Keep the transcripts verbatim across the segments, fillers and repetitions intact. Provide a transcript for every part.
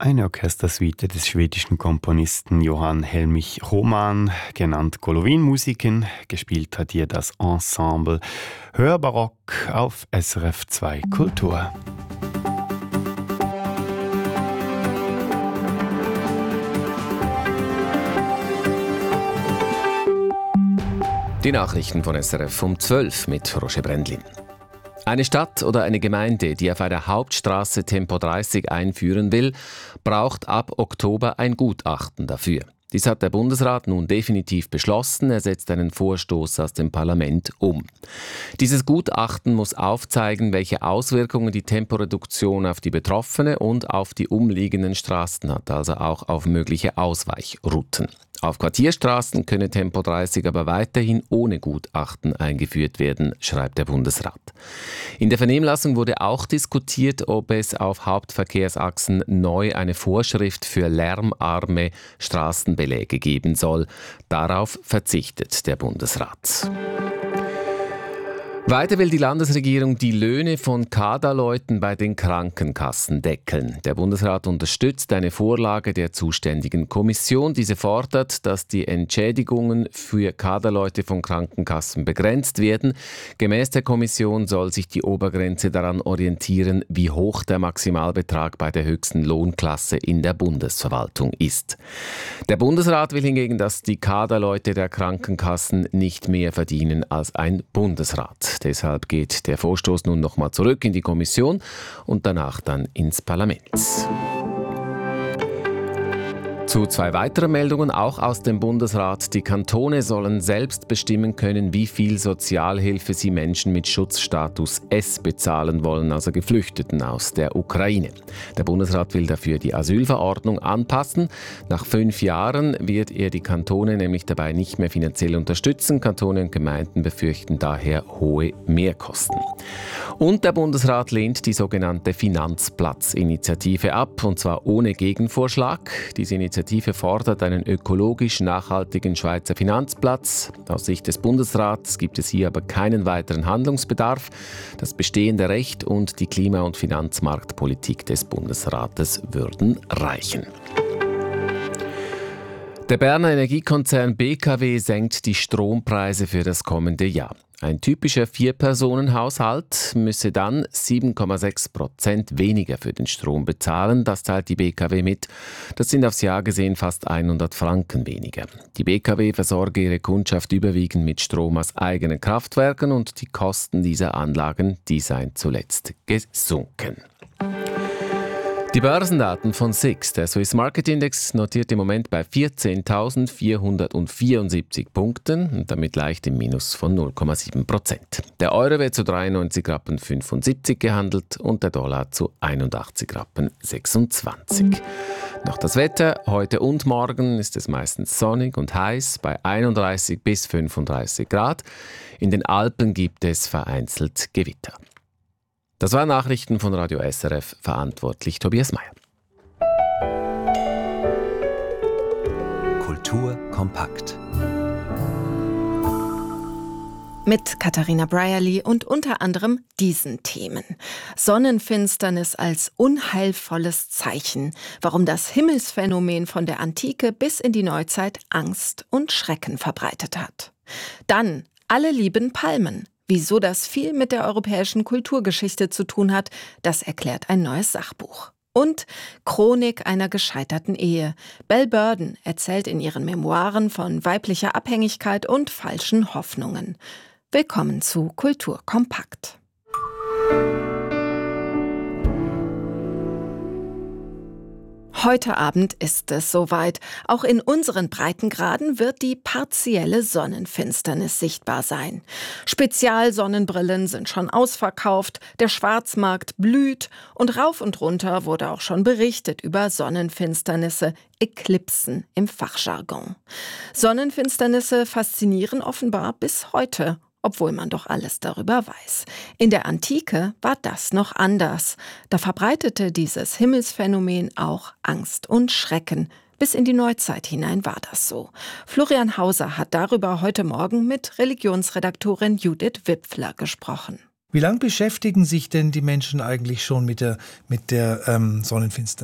Eine Orchestersuite des schwedischen Komponisten Johann Helmich Hohmann, genannt Golovin-Musiken. Gespielt hat hier das Ensemble Hörbarock auf S R F zwei Kultur. Die Nachrichten von S R F um zwölf mit Roger Brendlin. Eine Stadt oder eine Gemeinde, die auf einer Hauptstraße Tempo dreißig einführen will, braucht ab Oktober ein Gutachten dafür. Dies hat der Bundesrat nun definitiv beschlossen. Er setzt einen Vorstoß aus dem Parlament um. Dieses Gutachten muss aufzeigen, welche Auswirkungen die Temporeduktion auf die Betroffene und auf die umliegenden Straßen hat, also auch auf mögliche Ausweichrouten. Auf Quartierstraßen könne Tempo dreißig aber weiterhin ohne Gutachten eingeführt werden, schreibt der Bundesrat. In der Vernehmlassung wurde auch diskutiert, ob es auf Hauptverkehrsachsen neu eine Vorschrift für lärmarme Straßenbeläge geben soll. Darauf verzichtet der Bundesrat. Weiter will die Landesregierung die Löhne von Kaderleuten bei den Krankenkassen deckeln. Der Bundesrat unterstützt eine Vorlage der zuständigen Kommission. Diese fordert, dass die Entschädigungen für Kaderleute von Krankenkassen begrenzt werden. Gemäß der Kommission soll sich die Obergrenze daran orientieren, wie hoch der Maximalbetrag bei der höchsten Lohnklasse in der Bundesverwaltung ist. Der Bundesrat will hingegen, dass die Kaderleute der Krankenkassen nicht mehr verdienen als ein Bundesrat. Deshalb geht der Vorstoß nun nochmal zurück in die Kommission und danach dann ins Parlament. Zu zwei weiteren Meldungen, auch aus dem Bundesrat. Die Kantone sollen selbst bestimmen können, wie viel Sozialhilfe sie Menschen mit Schutzstatus S bezahlen wollen, also Geflüchteten aus der Ukraine. Der Bundesrat will dafür die Asylverordnung anpassen. Nach fünf Jahren wird er die Kantone nämlich dabei nicht mehr finanziell unterstützen. Kantone und Gemeinden befürchten daher hohe Mehrkosten. Und der Bundesrat lehnt die sogenannte Finanzplatz-Initiative ab, und zwar ohne Gegenvorschlag. Diese Initiative Die Initiative fordert einen ökologisch nachhaltigen Schweizer Finanzplatz. Aus Sicht des Bundesrats gibt es hier aber keinen weiteren Handlungsbedarf. Das bestehende Recht und die Klima- und Finanzmarktpolitik des Bundesrates würden reichen. Der Berner Energiekonzern B K W senkt die Strompreise für das kommende Jahr. Ein typischer Vier-Personen-Haushalt müsse dann sieben Komma sechs Prozent weniger für den Strom bezahlen. Das teilt die B K W mit. Das sind aufs Jahr gesehen fast hundert Franken weniger. Die B K W versorge ihre Kundschaft überwiegend mit Strom aus eigenen Kraftwerken und die Kosten dieser Anlagen, die seien zuletzt gesunken. Die Börsendaten von S I X. Der Swiss Market Index notiert im Moment bei vierzehntausendvierhundertvierundsiebzig Punkten und damit leicht im Minus von null Komma sieben Prozent. Der Euro wird zu dreiundneunzig Rappen fünfundsiebzig gehandelt und der Dollar zu einundachtzig Rappen sechsundzwanzig. Noch das Wetter. Heute und morgen ist es meistens sonnig und heiß bei einunddreißig bis fünfunddreißig Grad. In den Alpen gibt es vereinzelt Gewitter. Das waren Nachrichten von Radio S R F, verantwortlich Tobias Meyer. Kultur kompakt. Mit Katharina Brierly und unter anderem diesen Themen. Sonnenfinsternis als unheilvolles Zeichen. Warum das Himmelsphänomen von der Antike bis in die Neuzeit Angst und Schrecken verbreitet hat. Dann alle lieben Palmen. Wieso das viel mit der europäischen Kulturgeschichte zu tun hat, das erklärt ein neues Sachbuch. Und Chronik einer gescheiterten Ehe. Belle Burden erzählt in ihren Memoiren von weiblicher Abhängigkeit und falschen Hoffnungen. Willkommen zu Kultur kompakt. Heute Abend ist es soweit. Auch in unseren Breitengraden wird die partielle Sonnenfinsternis sichtbar sein. Spezialsonnenbrillen sind schon ausverkauft, der Schwarzmarkt blüht und rauf und runter wurde auch schon berichtet über Sonnenfinsternisse, Eklipsen im Fachjargon. Sonnenfinsternisse faszinieren offenbar bis heute. Obwohl man doch alles darüber weiß. In der Antike war das noch anders. Da verbreitete dieses Himmelsphänomen auch Angst und Schrecken. Bis in die Neuzeit hinein war das so. Florian Hauser hat darüber heute Morgen mit Religionsredaktorin Judith Wipfler gesprochen. Wie lange beschäftigen sich denn die Menschen eigentlich schon mit der, mit der ähm, Sonnenfinsternis?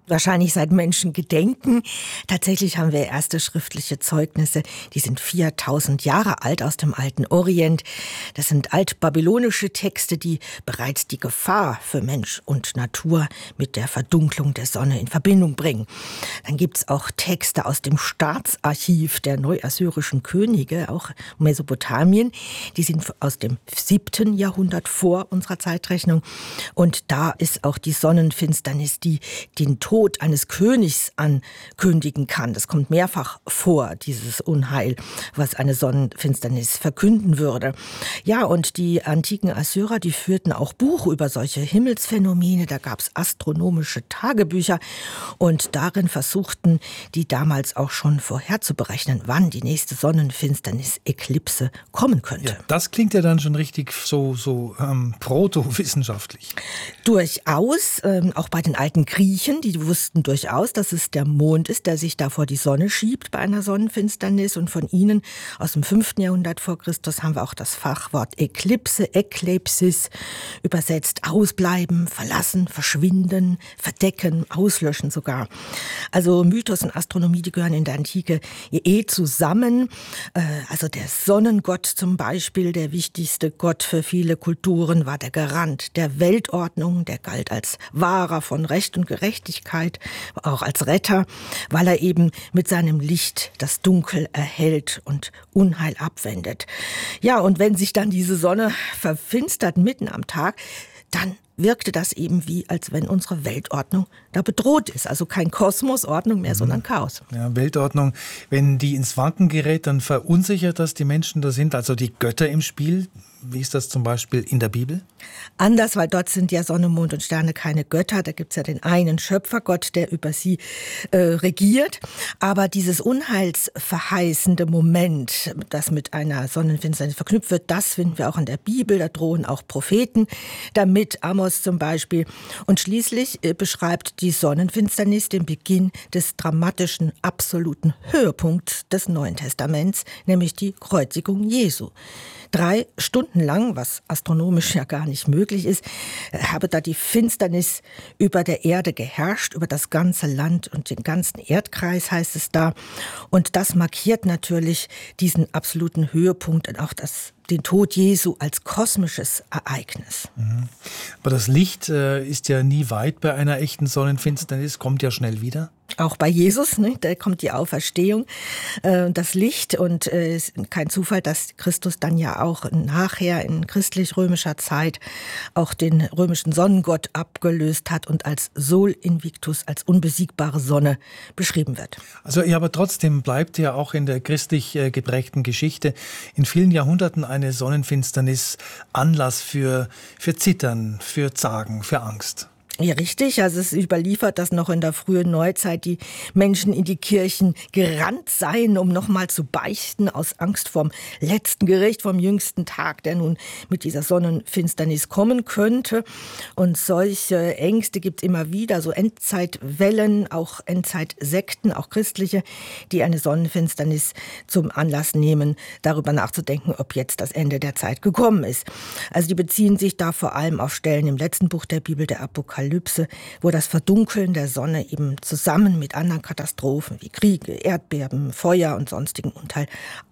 Wahrscheinlich seit Menschen gedenken. Tatsächlich haben wir erste schriftliche Zeugnisse, die sind viertausend Jahre alt aus dem alten Orient. Das sind altbabylonische Texte, die bereits die Gefahr für Mensch und Natur mit der Verdunklung der Sonne in Verbindung bringen. Dann gibt es auch Texte aus dem Staatsarchiv der neuassyrischen Könige, auch Mesopotamien. Die sind aus dem siebten Jahrhundert vor unserer Zeitrechnung. Und da ist auch die Sonnenfinsternis, die den Tod Tod eines Königs ankündigen kann. Das kommt mehrfach vor, dieses Unheil, was eine Sonnenfinsternis verkünden würde. Ja, und die antiken Assyrer, die führten auch Buch über solche Himmelsphänomene. Da gab es astronomische Tagebücher und darin versuchten die damals auch schon vorherzuberechnen, wann die nächste Sonnenfinsternis-Eklipse kommen könnte. Ja, das klingt ja dann schon richtig so, so ähm, protowissenschaftlich. Durchaus, ähm, auch bei den alten Griechen, die wussten durchaus, dass es der Mond ist, der sich da vor die Sonne schiebt bei einer Sonnenfinsternis. Und von ihnen aus dem fünften Jahrhundert vor Christus haben wir auch das Fachwort Eklipse, Eklepsis, übersetzt ausbleiben, verlassen, verschwinden, verdecken, auslöschen sogar. Also Mythos und Astronomie, die gehören in der Antike eh zusammen. Also der Sonnengott zum Beispiel, der wichtigste Gott für viele Kulturen, war der Garant der Weltordnung, der galt als Wahrer von Recht und Gerechtigkeit, auch als Retter, weil er eben mit seinem Licht das Dunkel erhellt und Unheil abwendet. Ja, und wenn sich dann diese Sonne verfinstert mitten am Tag, dann wirkte das eben wie, als wenn unsere Weltordnung da bedroht ist. Also kein Kosmosordnung mehr, mhm. sondern Chaos. Ja, Weltordnung, wenn die ins Wanken gerät, dann verunsichert das die Menschen, da sind also die Götter im Spiel. Wie ist das zum Beispiel in der Bibel? Anders, weil dort sind ja Sonne, Mond und Sterne keine Götter. Da gibt es ja den einen Schöpfergott, der über sie äh, regiert. Aber dieses unheilsverheißende Moment, das mit einer Sonnenfinsternis verknüpft wird, das finden wir auch in der Bibel. Da drohen auch Propheten damit, Amos zum Beispiel. Und schließlich äh, beschreibt die Sonnenfinsternis den Beginn des dramatischen, absoluten Höhepunkts des Neuen Testaments, nämlich die Kreuzigung Jesu. Drei Stunden lang, was astronomisch ja gar nicht möglich ist, habe da die Finsternis über der Erde geherrscht, über das ganze Land und den ganzen Erdkreis, heißt es da. Und das markiert natürlich diesen absoluten Höhepunkt und auch das den Tod Jesu als kosmisches Ereignis. Mhm. Aber das Licht äh, ist ja nie weit bei einer echten Sonnenfinsternis, kommt ja schnell wieder. Auch bei Jesus, ne, da kommt die Auferstehung, äh, das Licht und äh, ist kein Zufall, dass Christus dann ja auch nachher in christlich-römischer Zeit auch den römischen Sonnengott abgelöst hat und als Sol Invictus, als unbesiegbare Sonne beschrieben wird. Also ja, aber trotzdem bleibt ja auch in der christlich äh, geprägten Geschichte in vielen Jahrhunderten eine Sonnenfinsternis Anlass für, für Zittern, für Zagen, für Angst. Ja, richtig. Also es ist überliefert, dass noch in der frühen Neuzeit die Menschen in die Kirchen gerannt seien, um nochmal zu beichten, aus Angst vom letzten Gericht, vom jüngsten Tag, der nun mit dieser Sonnenfinsternis kommen könnte. Und solche Ängste gibt es immer wieder, so Endzeitwellen, auch Endzeitsekten, auch christliche, die eine Sonnenfinsternis zum Anlass nehmen, darüber nachzudenken, ob jetzt das Ende der Zeit gekommen ist. Also die beziehen sich da vor allem auf Stellen im letzten Buch der Bibel, der Apokalypse, wo das Verdunkeln der Sonne eben zusammen mit anderen Katastrophen wie Kriege, Erdbeben, Feuer und sonstigen Unheil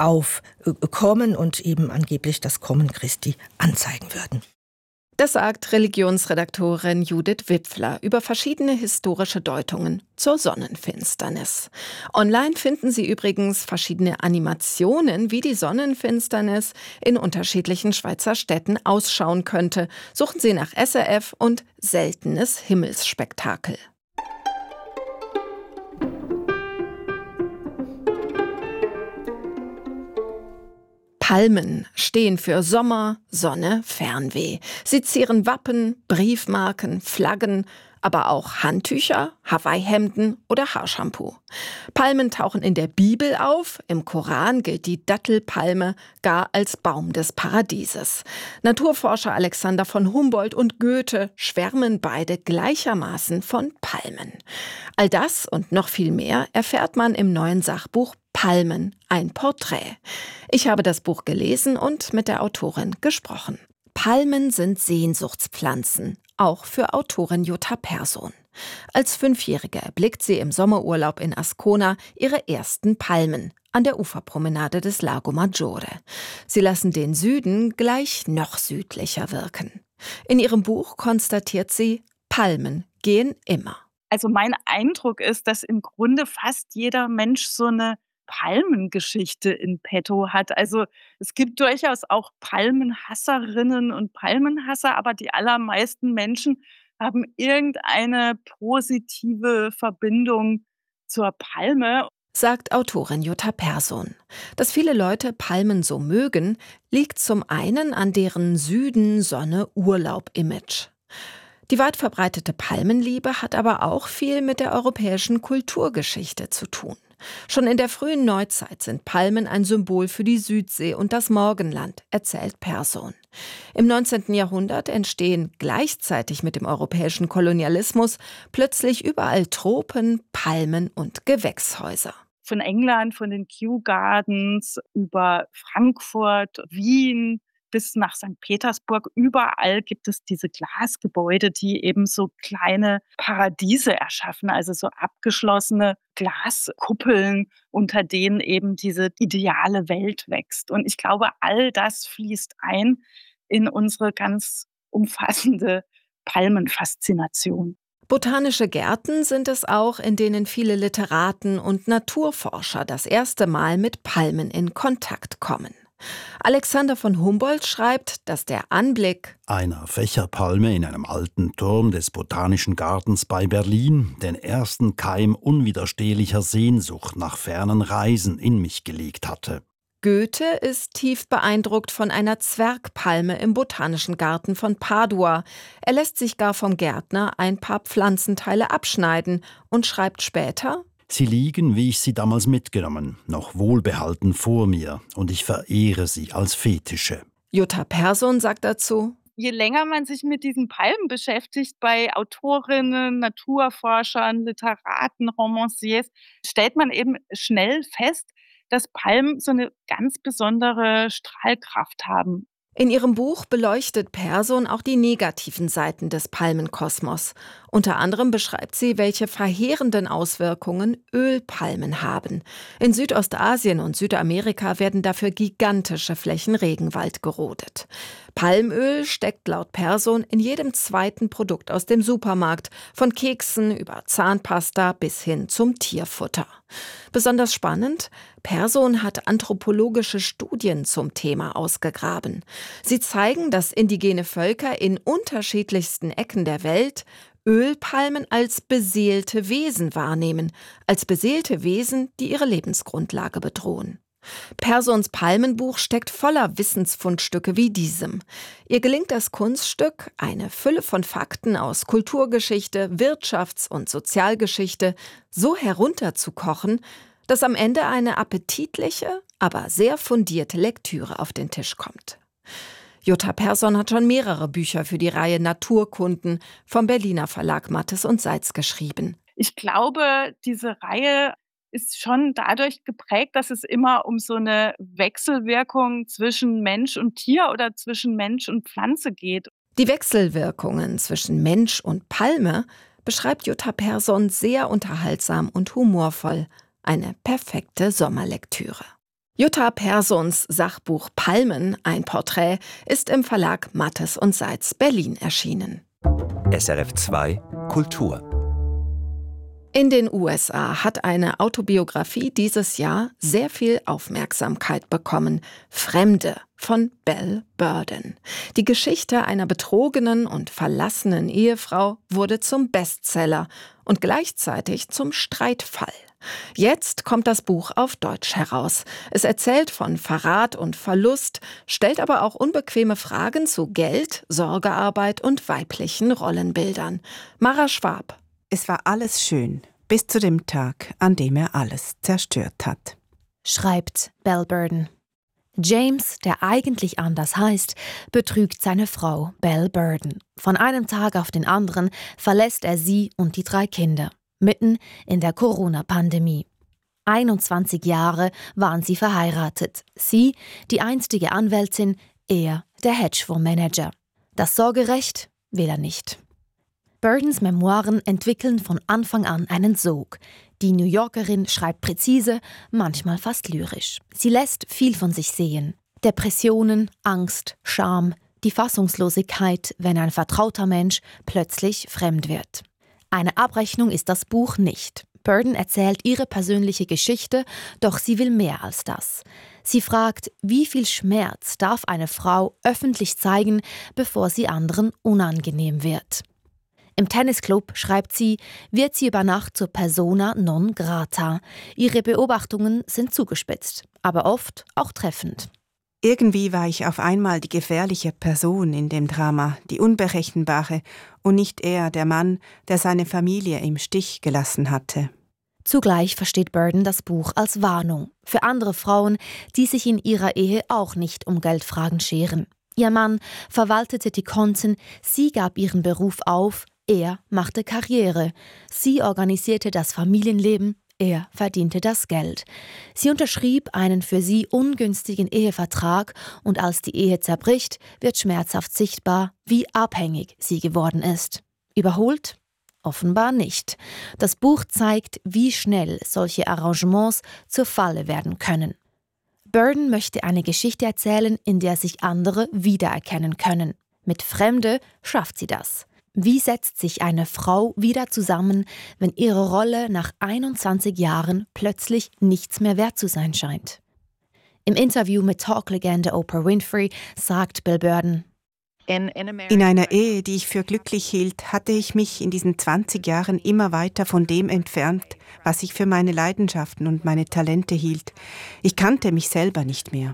aufkommen und eben angeblich das Kommen Christi anzeigen würden. Das sagt Religionsredaktorin Judith Wipfler über verschiedene historische Deutungen zur Sonnenfinsternis. Online finden Sie übrigens verschiedene Animationen, wie die Sonnenfinsternis in unterschiedlichen Schweizer Städten ausschauen könnte. Suchen Sie nach S R F und seltenes Himmelsspektakel. Palmen stehen für Sommer, Sonne, Fernweh. Sie zieren Wappen, Briefmarken, Flaggen, aber auch Handtücher, Hawaii-Hemden oder Haarshampoo. Palmen tauchen in der Bibel auf. Im Koran gilt die Dattelpalme gar als Baum des Paradieses. Naturforscher Alexander von Humboldt und Goethe schwärmen beide gleichermaßen von Palmen. All das und noch viel mehr erfährt man im neuen Sachbuch Palmen, ein Porträt. Ich habe das Buch gelesen und mit der Autorin gesprochen. Palmen sind Sehnsuchtspflanzen, auch für Autorin Jutta Persson. Als Fünfjährige erblickt sie im Sommerurlaub in Ascona ihre ersten Palmen an der Uferpromenade des Lago Maggiore. Sie lassen den Süden gleich noch südlicher wirken. In ihrem Buch konstatiert sie, Palmen gehen immer. Also mein Eindruck ist, dass im Grunde fast jeder Mensch so eine Palmengeschichte in petto hat. Also es gibt durchaus auch Palmenhasserinnen und Palmenhasser, aber die allermeisten Menschen haben irgendeine positive Verbindung zur Palme. Sagt Autorin Jutta Persson. Dass viele Leute Palmen so mögen, liegt zum einen an deren Süden-Sonne-Urlaub-Image. Die weit verbreitete Palmenliebe hat aber auch viel mit der europäischen Kulturgeschichte zu tun. Schon in der frühen Neuzeit sind Palmen ein Symbol für die Südsee und das Morgenland, erzählt Persson. Im neunzehnten Jahrhundert entstehen gleichzeitig mit dem europäischen Kolonialismus plötzlich überall Tropen, Palmen und Gewächshäuser. Von England, von den Kew Gardens über Frankfurt, Wien bis nach Sankt Petersburg. Überall gibt es diese Glasgebäude, die eben so kleine Paradiese erschaffen, also so abgeschlossene Glaskuppeln, unter denen eben diese ideale Welt wächst. Und ich glaube, all das fließt ein in unsere ganz umfassende Palmenfaszination. Botanische Gärten sind es auch, in denen viele Literaten und Naturforscher das erste Mal mit Palmen in Kontakt kommen. Alexander von Humboldt schreibt, dass der Anblick einer Fächerpalme in einem alten Turm des Botanischen Gartens bei Berlin den ersten Keim unwiderstehlicher Sehnsucht nach fernen Reisen in mich gelegt hatte. Goethe ist tief beeindruckt von einer Zwergpalme im Botanischen Garten von Padua. Er lässt sich gar vom Gärtner ein paar Pflanzenteile abschneiden und schreibt später: Sie liegen, wie ich sie damals mitgenommen, noch wohlbehalten vor mir, und ich verehre sie als Fetische. Jutta Persson sagt dazu: Je länger man sich mit diesen Palmen beschäftigt, bei Autorinnen, Naturforschern, Literaten, Romanciers, stellt man eben schnell fest, dass Palmen so eine ganz besondere Strahlkraft haben. In ihrem Buch beleuchtet Persson auch die negativen Seiten des Palmenkosmos. Unter anderem beschreibt sie, welche verheerenden Auswirkungen Ölpalmen haben. In Südostasien und Südamerika werden dafür gigantische Flächen Regenwald gerodet. Palmöl steckt laut Persson in jedem zweiten Produkt aus dem Supermarkt, von Keksen über Zahnpasta bis hin zum Tierfutter. Besonders spannend: Persson hat anthropologische Studien zum Thema ausgegraben. Sie zeigen, dass indigene Völker in unterschiedlichsten Ecken der Welt Ölpalmen als beseelte Wesen wahrnehmen, als beseelte Wesen, die ihre Lebensgrundlage bedrohen. Persons Palmenbuch steckt voller Wissensfundstücke wie diesem. Ihr gelingt das Kunststück, eine Fülle von Fakten aus Kulturgeschichte, Wirtschafts- und Sozialgeschichte so herunterzukochen, dass am Ende eine appetitliche, aber sehr fundierte Lektüre auf den Tisch kommt. Jutta Persson hat schon mehrere Bücher für die Reihe Naturkunden vom Berliner Verlag Mattes und Seitz geschrieben. Ich glaube, diese Reihe ist schon dadurch geprägt, dass es immer um so eine Wechselwirkung zwischen Mensch und Tier oder zwischen Mensch und Pflanze geht. Die Wechselwirkungen zwischen Mensch und Palme beschreibt Jutta Persson sehr unterhaltsam und humorvoll. Eine perfekte Sommerlektüre. Jutta Persons Sachbuch Palmen, ein Porträt, ist im Verlag Mattes und Seitz Berlin erschienen. S R F zwei Kultur. In den U S A hat eine Autobiografie dieses Jahr sehr viel Aufmerksamkeit bekommen. Fremde von Belle Burden. Die Geschichte einer betrogenen und verlassenen Ehefrau wurde zum Bestseller und gleichzeitig zum Streitfall. Jetzt kommt das Buch auf Deutsch heraus. Es erzählt von Verrat und Verlust, stellt aber auch unbequeme Fragen zu Geld, Sorgearbeit und weiblichen Rollenbildern. Mara Schwab. Es war alles schön, bis zu dem Tag, an dem er alles zerstört hat. Schreibt Belle Burden. James, der eigentlich anders heißt, betrügt seine Frau Belle Burden. Von einem Tag auf den anderen verlässt er sie und die drei Kinder, mitten in der Corona-Pandemie. einundzwanzig Jahre waren sie verheiratet. Sie, die einstige Anwältin, er, der Hedgefondsmanager. Das Sorgerecht will er nicht. Burdens Memoiren entwickeln von Anfang an einen Sog. Die New Yorkerin schreibt präzise, manchmal fast lyrisch. Sie lässt viel von sich sehen. Depressionen, Angst, Scham, die Fassungslosigkeit, wenn ein vertrauter Mensch plötzlich fremd wird. Eine Abrechnung ist das Buch nicht. Burden erzählt ihre persönliche Geschichte, doch sie will mehr als das. Sie fragt, wie viel Schmerz darf eine Frau öffentlich zeigen, bevor sie anderen unangenehm wird. Im Tennisclub, schreibt sie, wird sie über Nacht zur Persona non grata. Ihre Beobachtungen sind zugespitzt, aber oft auch treffend. Irgendwie war ich auf einmal die gefährliche Person in dem Drama, die Unberechenbare und nicht er, der Mann, der seine Familie im Stich gelassen hatte. Zugleich versteht Burden das Buch als Warnung für andere Frauen, die sich in ihrer Ehe auch nicht um Geldfragen scheren. Ihr Mann verwaltete die Konten, sie gab ihren Beruf auf, er machte Karriere. Sie organisierte das Familienleben, er verdiente das Geld. Sie unterschrieb einen für sie ungünstigen Ehevertrag und als die Ehe zerbricht, wird schmerzhaft sichtbar, wie abhängig sie geworden ist. Überholt? Offenbar nicht. Das Buch zeigt, wie schnell solche Arrangements zur Falle werden können. Burden möchte eine Geschichte erzählen, in der sich andere wiedererkennen können. Mit Fremde schafft sie das. Wie setzt sich eine Frau wieder zusammen, wenn ihre Rolle nach einundzwanzig Jahren plötzlich nichts mehr wert zu sein scheint? Im Interview mit Talklegende Oprah Winfrey sagt Bill Burden: In einer Ehe, die ich für glücklich hielt, hatte ich mich in diesen zwanzig Jahren immer weiter von dem entfernt, was ich für meine Leidenschaften und meine Talente hielt. Ich kannte mich selber nicht mehr.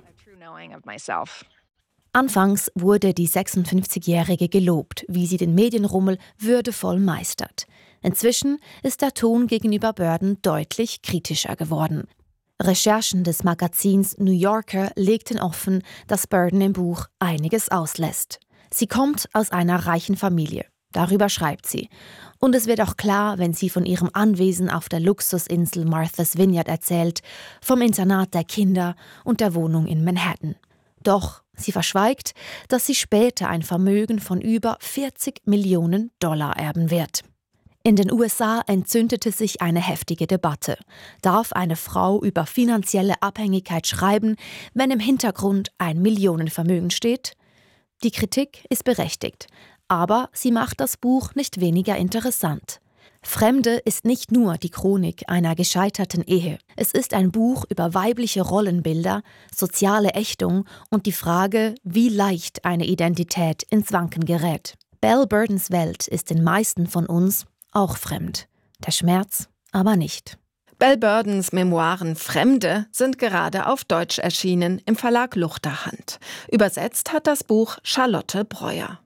Anfangs wurde die sechsundfünfzigjährige gelobt, wie sie den Medienrummel würdevoll meistert. Inzwischen ist der Ton gegenüber Burden deutlich kritischer geworden. Recherchen des Magazins New Yorker legten offen, dass Burden im Buch einiges auslässt. Sie kommt aus einer reichen Familie. Darüber schreibt sie. Und es wird auch klar, wenn sie von ihrem Anwesen auf der Luxusinsel Martha's Vineyard erzählt, vom Internat der Kinder und der Wohnung in Manhattan. Doch sie verschweigt, dass sie später ein Vermögen von über vierzig Millionen Dollar erben wird. In den U S A entzündete sich eine heftige Debatte. Darf eine Frau über finanzielle Abhängigkeit schreiben, wenn im Hintergrund ein Millionenvermögen steht? Die Kritik ist berechtigt, aber sie macht das Buch nicht weniger interessant. Fremde ist nicht nur die Chronik einer gescheiterten Ehe. Es ist ein Buch über weibliche Rollenbilder, soziale Ächtung und die Frage, wie leicht eine Identität ins Wanken gerät. Belle Burdens Welt ist den meisten von uns auch fremd. Der Schmerz aber nicht. Belle Burdens Memoiren Fremde sind gerade auf Deutsch erschienen im Verlag Luchterhand. Übersetzt hat das Buch Charlotte Breuer.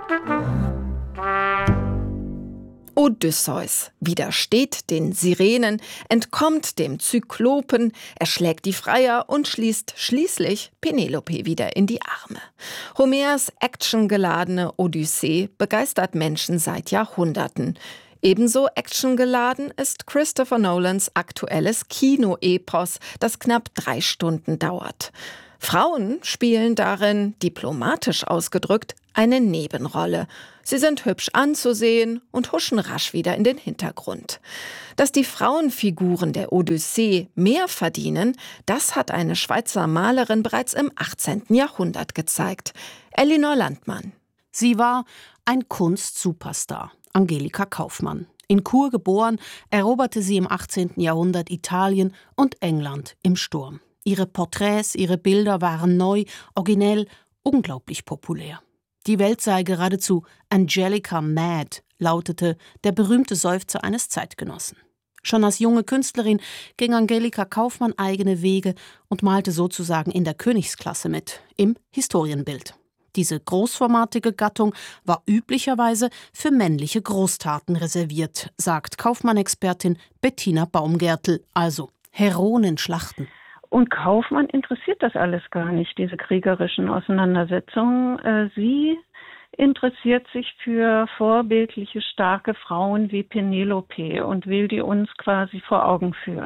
Odysseus widersteht den Sirenen, entkommt dem Zyklopen, erschlägt die Freier und schließt schließlich Penelope wieder in die Arme. Homers actiongeladene Odyssee begeistert Menschen seit Jahrhunderten. Ebenso actiongeladen ist Christopher Nolans aktuelles Kinoepos, das knapp drei Stunden dauert. Frauen spielen darin, diplomatisch ausgedrückt, eine Nebenrolle. Sie sind hübsch anzusehen und huschen rasch wieder in den Hintergrund. Dass die Frauenfiguren der Odyssee mehr verdienen, das hat eine Schweizer Malerin bereits im achtzehnten Jahrhundert gezeigt. Elinor Landmann. Sie war ein Kunstsuperstar, Angelika Kauffmann. In Chur geboren, eroberte sie im achtzehnten Jahrhundert Italien und England im Sturm. Ihre Porträts, ihre Bilder waren neu, originell, unglaublich populär. Die Welt sei geradezu Angelica mad, lautete der berühmte Seufzer eines Zeitgenossen. Schon als junge Künstlerin ging Angelika Kauffmann eigene Wege und malte sozusagen in der Königsklasse mit, im Historienbild. Diese großformatige Gattung war üblicherweise für männliche Großtaten reserviert, sagt Kauffmann-Expertin Bettina Baumgärtel, also Heroenenschlachten. Und Kauffmann interessiert das alles gar nicht, diese kriegerischen Auseinandersetzungen. Sie interessiert sich für vorbildliche, starke Frauen wie Penelope und will die uns quasi vor Augen führen.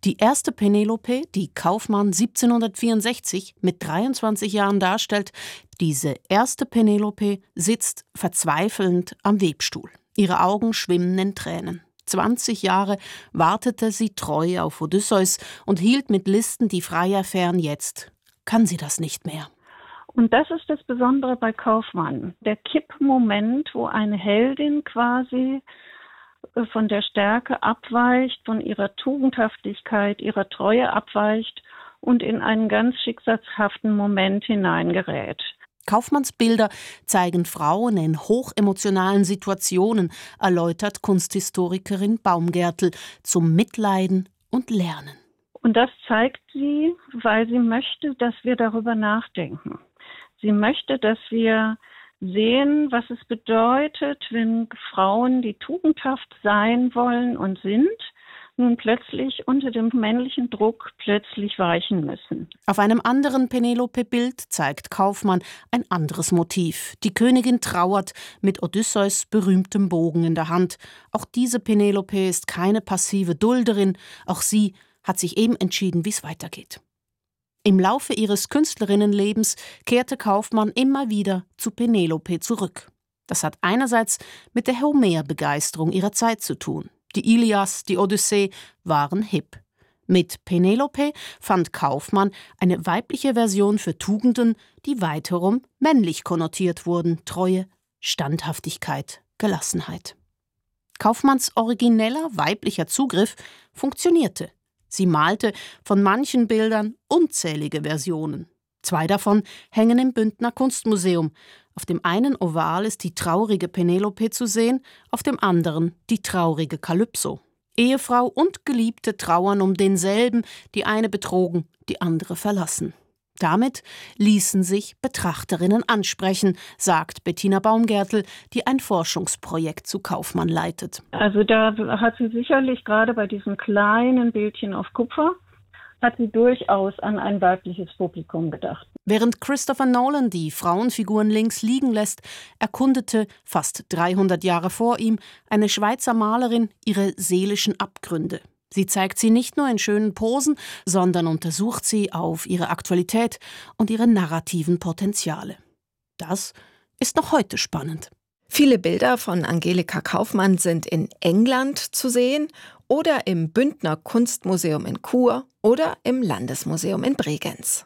Die erste Penelope, die Kaufmann siebzehnhundertvierundsechzig mit dreiundzwanzig Jahren darstellt, diese erste Penelope sitzt verzweifelnd am Webstuhl. Ihre Augen schwimmen in Tränen. zwanzig Jahre wartete sie treu auf Odysseus und hielt mit Listen die Freier fern. Jetzt kann sie das nicht mehr. Und das ist das Besondere bei Kaufmann. Der Kippmoment, wo eine Heldin quasi von der Stärke abweicht, von ihrer Tugendhaftigkeit, ihrer Treue abweicht und in einen ganz schicksalshaften Moment hineingerät. Kaufmanns Bilder zeigen Frauen in hochemotionalen Situationen, erläutert Kunsthistorikerin Baumgärtel, zum Mitleiden und Lernen. Und das zeigt sie, weil sie möchte, dass wir darüber nachdenken. Sie möchte, dass wir sehen, was es bedeutet, wenn Frauen, die tugendhaft sein wollen und sind, nun plötzlich unter dem männlichen Druck plötzlich weichen müssen. Auf einem anderen Penelope-Bild zeigt Kaufmann ein anderes Motiv. Die Königin trauert mit Odysseus berühmtem Bogen in der Hand. Auch diese Penelope ist keine passive Dulderin. Auch sie hat sich eben entschieden, wie es weitergeht. Im Laufe ihres Künstlerinnenlebens kehrte Kaufmann immer wieder zu Penelope zurück. Das hat einerseits mit der Homer-Begeisterung ihrer Zeit zu tun. Die Ilias, die Odyssee waren hip. Mit Penelope fand Kaufmann eine weibliche Version für Tugenden, die weiterum männlich konnotiert wurden: Treue, Standhaftigkeit, Gelassenheit. Kaufmanns origineller weiblicher Zugriff funktionierte. Sie malte von manchen Bildern unzählige Versionen. Zwei davon hängen im Bündner Kunstmuseum. Auf dem einen Oval ist die traurige Penelope zu sehen, auf dem anderen die traurige Kalypso. Ehefrau und Geliebte trauern um denselben, die eine betrogen, die andere verlassen. Damit ließen sich Betrachterinnen ansprechen, sagt Bettina Baumgärtel, die ein Forschungsprojekt zu Kaufmann leitet. Also da hat sie sicherlich gerade bei diesen kleinen Bildchen auf Kupfer, hat sie durchaus an ein weibliches Publikum gedacht. Während Christopher Nolan die Frauenfiguren links liegen lässt, erkundete, fast dreihundert Jahre vor ihm, eine Schweizer Malerin ihre seelischen Abgründe. Sie zeigt sie nicht nur in schönen Posen, sondern untersucht sie auf ihre Aktualität und ihre narrativen Potenziale. Das ist noch heute spannend. Viele Bilder von Angelika Kaufmann sind in England zu sehen oder im Bündner Kunstmuseum in Chur oder im Landesmuseum in Bregenz.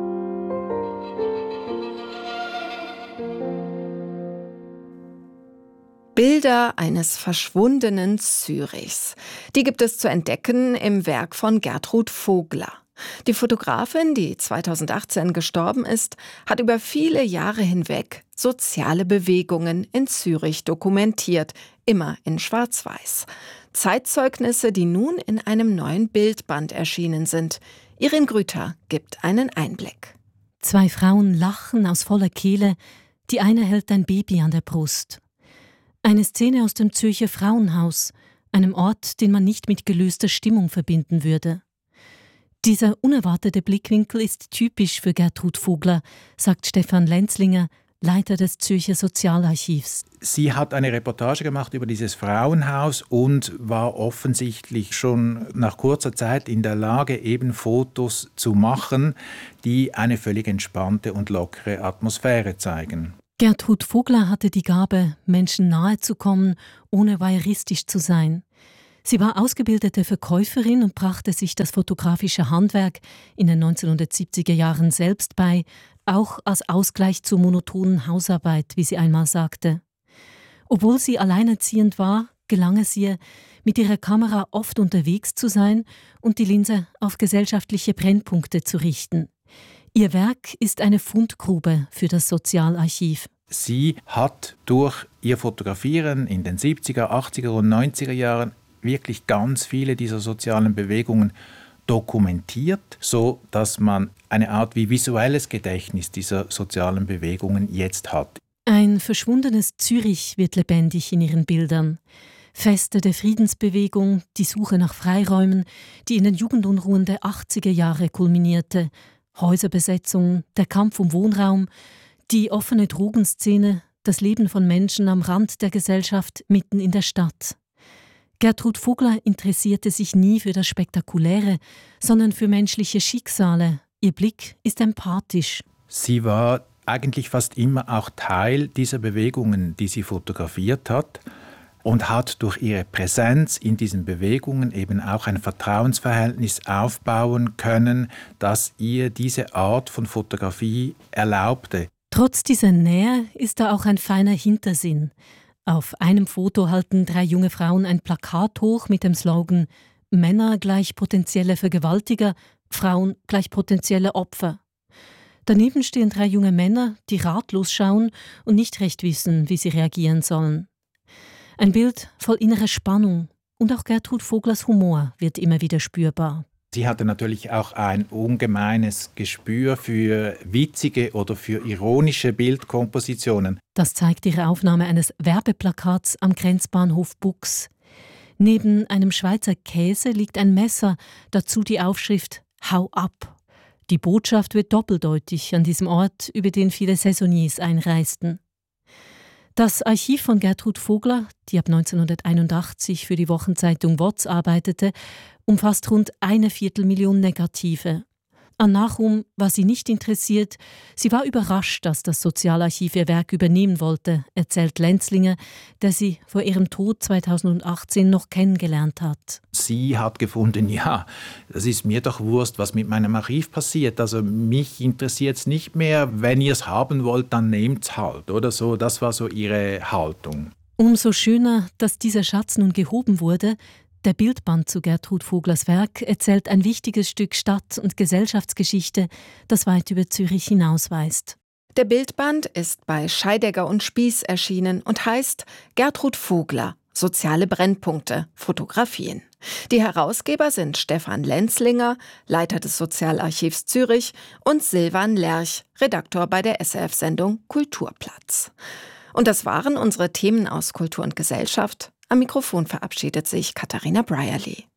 Bilder eines verschwundenen Zürichs. Die gibt es zu entdecken im Werk von Gertrud Vogler. Die Fotografin, die zweitausendachtzehn gestorben ist, hat über viele Jahre hinweg soziale Bewegungen in Zürich dokumentiert, immer in Schwarz-Weiß. Zeitzeugnisse, die nun in einem neuen Bildband erschienen sind. Irin Grüter gibt einen Einblick. Zwei Frauen lachen aus voller Kehle, die eine hält ein Baby an der Brust. Eine Szene aus dem Zürcher Frauenhaus, einem Ort, den man nicht mit gelöster Stimmung verbinden würde. Dieser unerwartete Blickwinkel ist typisch für Gertrud Vogler, sagt Stefan Lenzlinger, Leiter des Zürcher Sozialarchivs. Sie hat eine Reportage gemacht über dieses Frauenhaus und war offensichtlich schon nach kurzer Zeit in der Lage, eben Fotos zu machen, die eine völlig entspannte und lockere Atmosphäre zeigen. Gertrud Vogler hatte die Gabe, Menschen nahe zu kommen, ohne voyeuristisch zu sein. Sie war ausgebildete Verkäuferin und brachte sich das fotografische Handwerk in den neunzehnhundertsiebziger Jahren selbst bei, auch als Ausgleich zur monotonen Hausarbeit, wie sie einmal sagte. Obwohl sie alleinerziehend war, gelang es ihr, mit ihrer Kamera oft unterwegs zu sein und die Linse auf gesellschaftliche Brennpunkte zu richten. Ihr Werk ist eine Fundgrube für das Sozialarchiv. Sie hat durch ihr Fotografieren in den siebziger, achtziger und neunziger Jahren wirklich ganz viele dieser sozialen Bewegungen dokumentiert, so dass man eine Art wie visuelles Gedächtnis dieser sozialen Bewegungen jetzt hat. Ein verschwundenes Zürich wird lebendig in ihren Bildern. Feste der Friedensbewegung, die Suche nach Freiräumen, die in den Jugendunruhen der achtziger Jahre kulminierte, Häuserbesetzung, der Kampf um Wohnraum, die offene Drogenszene, das Leben von Menschen am Rand der Gesellschaft mitten in der Stadt. Gertrud Vogler interessierte sich nie für das Spektakuläre, sondern für menschliche Schicksale. Ihr Blick ist empathisch. Sie war eigentlich fast immer auch Teil dieser Bewegungen, die sie fotografiert hat, und hat durch ihre Präsenz in diesen Bewegungen eben auch ein Vertrauensverhältnis aufbauen können, das ihr diese Art von Fotografie erlaubte. Trotz dieser Nähe ist da auch ein feiner Hintersinn. Auf einem Foto halten drei junge Frauen ein Plakat hoch mit dem Slogan »Männer gleich potenzielle Vergewaltiger, Frauen gleich potenzielle Opfer«. Daneben stehen drei junge Männer, die ratlos schauen und nicht recht wissen, wie sie reagieren sollen. Ein Bild voll innerer Spannung und auch Gertrud Voglers Humor wird immer wieder spürbar. Sie hatte natürlich auch ein ungemeines Gespür für witzige oder für ironische Bildkompositionen. Das zeigt ihre Aufnahme eines Werbeplakats am Grenzbahnhof Buchs. Neben einem Schweizer Käse liegt ein Messer, dazu die Aufschrift »Hau ab«. Die Botschaft wird doppeldeutig an diesem Ort, über den viele Saisonniers einreisten. Das Archiv von Gertrud Vogler, die ab neunzehnhunderteinundachtzig für die Wochenzeitung W O Z arbeitete, umfasst rund eine Viertelmillion Negative. An Nachruhm war sie nicht interessiert. Sie war überrascht, dass das Sozialarchiv ihr Werk übernehmen wollte, erzählt Lenzlinger, der sie vor ihrem Tod zweitausendachtzehn noch kennengelernt hat. Sie hat gefunden, ja, das ist mir doch Wurst, was mit meinem Archiv passiert. Also mich interessiert es nicht mehr. Wenn ihr es haben wollt, dann nehmt's halt, oder so. Das war so ihre Haltung. Umso schöner, dass dieser Schatz nun gehoben wurde. Der Bildband zu Gertrud Voglers Werk erzählt ein wichtiges Stück Stadt- und Gesellschaftsgeschichte, das weit über Zürich hinausweist. Der Bildband ist bei Scheidegger und Spieß erschienen und heißt Gertrud Vogler – Soziale Brennpunkte – Fotografien. Die Herausgeber sind Stefan Lenzlinger, Leiter des Sozialarchivs Zürich, und Silvan Lerch, Redaktor bei der S R F-Sendung Kulturplatz. Und das waren unsere Themen aus Kultur und Gesellschaft. Am Mikrofon verabschiedet sich Katharina Brierley.